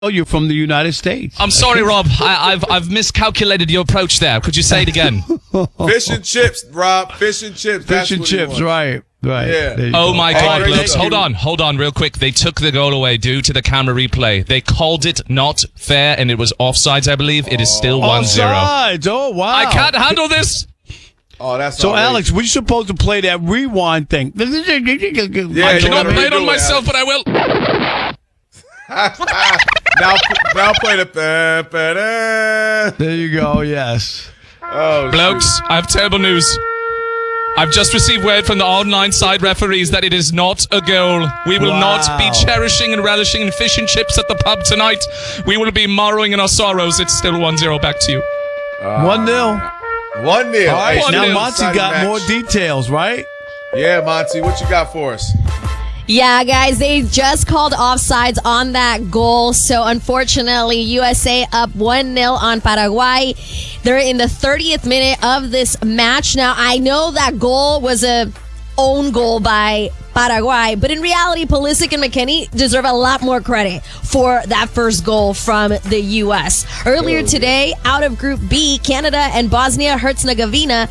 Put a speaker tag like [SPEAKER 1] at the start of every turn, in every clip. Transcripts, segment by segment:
[SPEAKER 1] Oh, you're from the United States.
[SPEAKER 2] I'm sorry, Rob. I've miscalculated your approach there. Could you say it again?
[SPEAKER 3] Fish and chips, Rob. Fish and chips.
[SPEAKER 1] Fish and chips, right.
[SPEAKER 3] Yeah.
[SPEAKER 2] Oh, my God,
[SPEAKER 3] Hey,
[SPEAKER 2] Globes. Hold on real quick. They took the goal away due to the camera replay. They called it not fair, and it was offsides, I believe. It is still 1-0.
[SPEAKER 1] Offsides. Oh, wow.
[SPEAKER 2] I can't handle this.
[SPEAKER 3] Oh, that's
[SPEAKER 1] So,
[SPEAKER 3] outrageous.
[SPEAKER 1] Alex, we're supposed to play that rewind thing.
[SPEAKER 2] I cannot play it on myself, but I will.
[SPEAKER 3] now play the.
[SPEAKER 1] There you go, yes.
[SPEAKER 3] Oh,
[SPEAKER 2] Blokes, I have terrible news. I've just received word from the online side referees that it is not a goal. We will not be cherishing and relishing in fish and chips at the pub tonight. We will be morrowing in our sorrows. It's still 1-0. Back to you.
[SPEAKER 1] 1-0.
[SPEAKER 3] 1-0.
[SPEAKER 1] All right,
[SPEAKER 3] Hey,
[SPEAKER 1] now
[SPEAKER 2] 1-0.
[SPEAKER 1] Monty got more details, right?
[SPEAKER 3] Yeah, Monty, what you got for us?
[SPEAKER 4] Yeah, guys, they just called offsides on that goal. So, unfortunately, USA up 1-0 on Paraguay. They're in the 30th minute of this match. Now, I know that goal was a own goal by Paraguay, but in reality, Pulisic and McKennie deserve a lot more credit for that first goal from the U.S. Earlier today, out of Group B, Canada and Bosnia-Herzegovina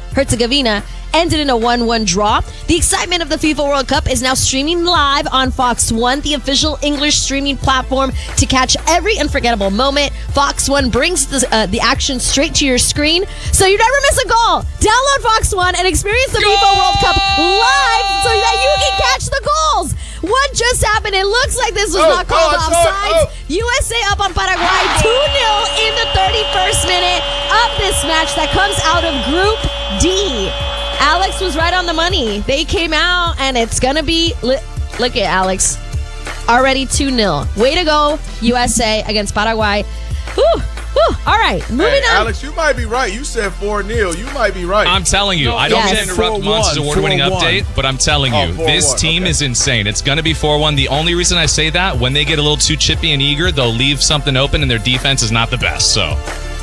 [SPEAKER 4] ended in a 1-1 draw. The excitement of the FIFA World Cup is now streaming live on Fox One, the official English streaming platform to catch every unforgettable moment. Fox One brings the action straight to your screen, so you never miss a goal. Download Fox One and experience the FIFA World Cup live so that you can catch the goals. What just happened? It looks like this was not called offsides. USA up on Paraguay 2-0 in the 31st minute of this match that comes out of Group D. Alex was right on the money. They came out, and it's going to be... Look at Alex. Already 2-0. Way to go, USA against Paraguay. Whew. All right, moving on.
[SPEAKER 3] Alex, you might be right. You said 4-0. You might be right.
[SPEAKER 2] I'm telling you, I don't mean to interrupt
[SPEAKER 1] 4-1,
[SPEAKER 2] Monty's award-winning
[SPEAKER 1] 4-1.
[SPEAKER 2] update, but I'm telling you,
[SPEAKER 3] 4-1,
[SPEAKER 2] this team is insane. It's going to be 4-1. The only reason I say that, when they get a little too chippy and eager, they'll leave something open, and their defense is not the best. So,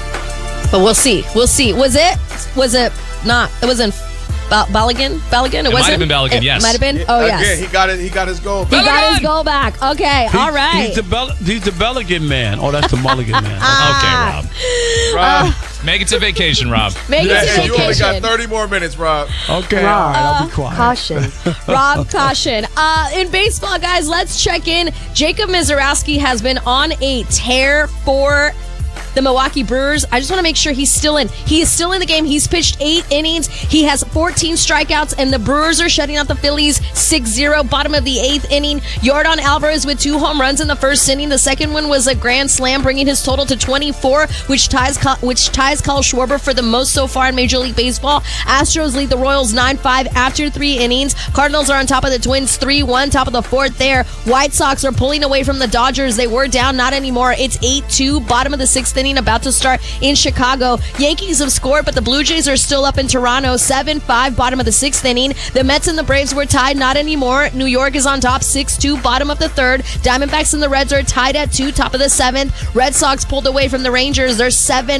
[SPEAKER 4] But we'll see. Was it not? It wasn't Balogun? It wasn't?
[SPEAKER 2] might have been Balogun, yes.
[SPEAKER 4] It might have been? Oh, yes.
[SPEAKER 3] Again, he got his goal.
[SPEAKER 4] He got his goal back. Okay, all right.
[SPEAKER 1] He's the Belligan man. Oh, that's the Mulligan man.
[SPEAKER 2] okay, Rob. Make it to vacation, Rob.
[SPEAKER 4] Make it to
[SPEAKER 3] You only got
[SPEAKER 4] vacation.
[SPEAKER 3] 30 more minutes, Rob.
[SPEAKER 1] Okay, all right, I'll be quiet.
[SPEAKER 5] Caution.
[SPEAKER 4] Rob, caution. In baseball, guys, let's check in. Jacob Mizorowski has been on a tear for the Milwaukee Brewers. I just want to make sure he's still in. He is still in the game. He's pitched 8 innings. He has 14 strikeouts, and the Brewers are shutting out the Phillies 6-0. Bottom of the 8th inning. Yordan Alvarez with 2 home runs in the first inning. The second one was a grand slam, bringing his total to 24, which ties Kyle Schwarber for the most so far in Major League Baseball. Astros lead the Royals 9-5 after 3 innings. Cardinals are on top of the Twins 3-1, top of the 4th there. White Sox are pulling away from the Dodgers. They were down, not anymore. It's 8-2, bottom of the 6th inning, about to start in Chicago. Yankees have scored, but the Blue Jays are still up in Toronto 7-5, bottom of the 6th inning. The Mets and the Braves were tied, not anymore. New York is on top 6-2, bottom of the 3rd. Diamondbacks and the Reds are tied at 2, top of the 7th. Red Sox pulled away from the Rangers. They're up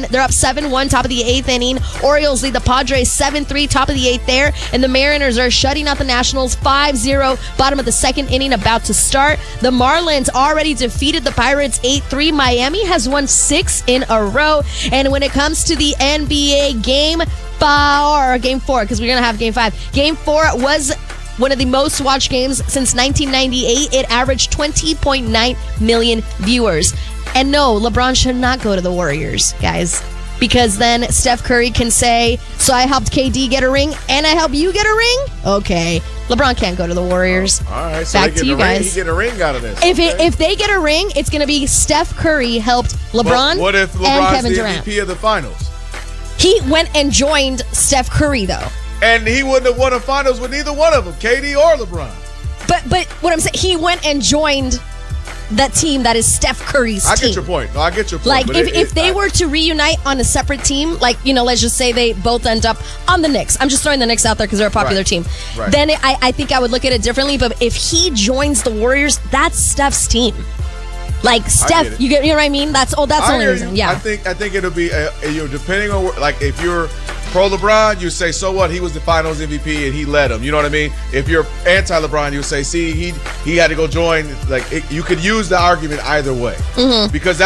[SPEAKER 4] 7-1, top of the 8th inning. Orioles lead the Padres 7-3, top of the 8th there. And the Mariners are shutting out the Nationals 5-0, bottom of the 2nd inning, about to start. The Marlins already defeated the Pirates 8-3. Miami has won 6 in a row. And when it comes to the NBA game 4, because we're going to have game 5. Game 4 was one of the most watched games since 1998. It averaged 20.9 million viewers. And no, LeBron should not go to the Warriors, guys. Because then Steph Curry can say, so I helped KD get a ring and I helped you get a ring? Okay. LeBron can't go to the Warriors.
[SPEAKER 3] All right, so
[SPEAKER 4] Back to you guys.
[SPEAKER 3] He get a ring out of this.
[SPEAKER 4] If they get a ring, it's going to be Steph Curry helped LeBron
[SPEAKER 3] What if
[SPEAKER 4] and
[SPEAKER 3] LeBron's
[SPEAKER 4] Kevin
[SPEAKER 3] the
[SPEAKER 4] Durant.
[SPEAKER 3] MVP of the finals?
[SPEAKER 4] He went and joined Steph Curry, though.
[SPEAKER 3] And he wouldn't have won a finals with either one of them, KD or LeBron.
[SPEAKER 4] But what I'm saying, he went and joined that team that is Steph Curry's team.
[SPEAKER 3] I get your point. No, I get your point.
[SPEAKER 4] Like,
[SPEAKER 3] but
[SPEAKER 4] if they were to reunite on a separate team, like, let's just say they both end up on the Knicks. I'm just throwing the Knicks out there because they're a popular team.
[SPEAKER 3] Right.
[SPEAKER 4] Then I think I would look at it differently. But if he joins the Warriors, that's Steph's team. Like, Steph, you know what I mean? That's the only reason. Yeah.
[SPEAKER 3] I think it'll be depending on if you're pro LeBron, you say, so what? He was the Finals MVP and he led him. You know what I mean? If you're anti LeBron, you say, see, he had to go join. Like you could use the argument either way because